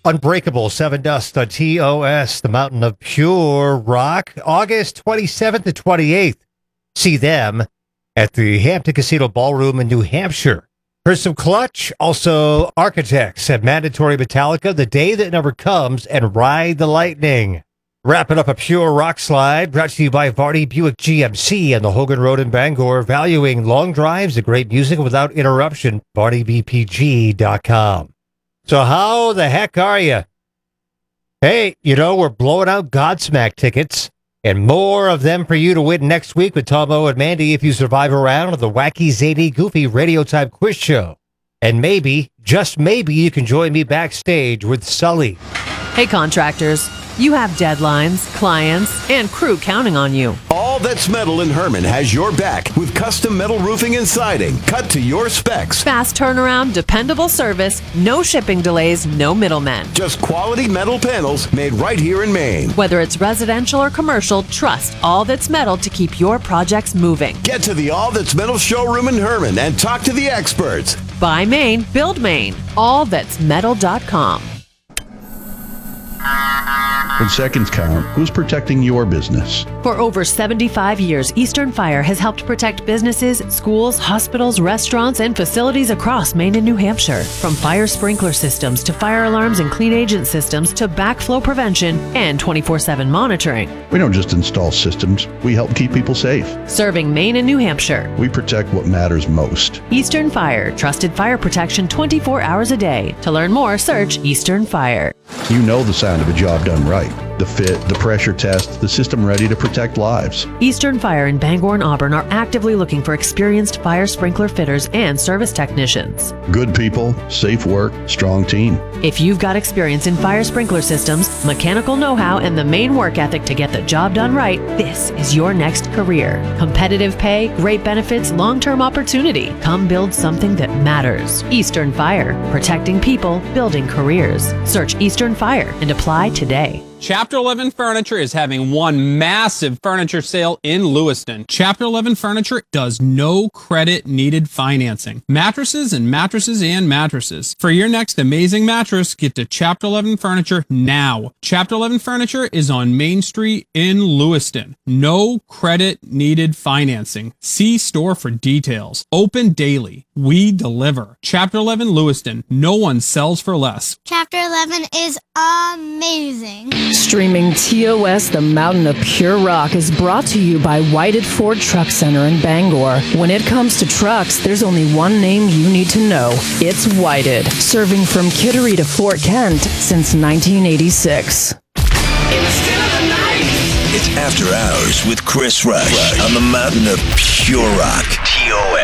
Unbreakable, Seven Dust on TOS, the Mountain of Pure Rock, August 27th to 28th. See them at the Hampton Casino Ballroom in New Hampshire. Here's some Clutch, also Architects at Mandatory Metallica, The Day That Never Comes, and Ride the Lightning. Wrapping up a Pure Rock slide, brought to you by Vardy Buick GMC and the Hogan Road in Bangor, valuing long drives and great music without interruption, VardyBPG.com. So how the heck are you? Hey, we're blowing out Godsmack tickets and more of them for you to win next week with Tom O and Mandy if you survive a round of the Wacky, Zany, Goofy Radio Type Quiz Show. And maybe, just maybe, you can join me backstage with Sully. Hey, contractors. You have deadlines, clients, and crew counting on you. All That's Metal in Herman has your back with custom metal roofing and siding cut to your specs. Fast turnaround, dependable service, no shipping delays, no middlemen. Just quality metal panels made right here in Maine. Whether it's residential or commercial, trust All That's Metal to keep your projects moving. Get to the All That's Metal showroom in Herman and talk to the experts. Buy Maine, build Maine. AllThat'sMetal.com. When seconds count, who's protecting your business? For over 75 years, Eastern Fire has helped protect businesses, schools, hospitals, restaurants, and facilities across Maine and New Hampshire. From fire sprinkler systems to fire alarms and clean agent systems to backflow prevention and 24/7 monitoring. We don't just install systems, we help keep people safe. Serving Maine and New Hampshire. We protect what matters most. Eastern Fire, trusted fire protection 24 hours a day. To learn more, search Eastern Fire. You know the sound of a job done right. The fit, the pressure test, the system ready to protect lives. Eastern Fire in Bangor and Auburn are actively looking for experienced fire sprinkler fitters and service technicians. Good people, safe work, strong team. If you've got experience in fire sprinkler systems, mechanical know-how, and the Maine work ethic to get the job done right, this is your next career. Competitive pay, great benefits, long-term opportunity. Come build something that matters. Eastern Fire, protecting people, building careers. Search Eastern Fire and apply today. Chapter 11 Furniture is having one massive furniture sale in Lewiston. Chapter 11 Furniture does no credit needed financing. Mattresses and mattresses and mattresses. For your next amazing mattress, get to Chapter 11 Furniture now. Chapter 11 Furniture is on Main Street in Lewiston. No credit needed financing. See store for details. Open daily. We deliver. Chapter 11 Lewiston. No one sells for less. Chapter 11 is amazing. Streaming TOS, the Mountain of Pure Rock, is brought to you by Whited Ford Truck Center in Bangor. When it comes to trucks, there's only one name you need to know. It's Whited, serving from Kittery to Fort Kent since 1986. It's After Hours with Chris Rush on the Mountain of Pure Rock, TOS.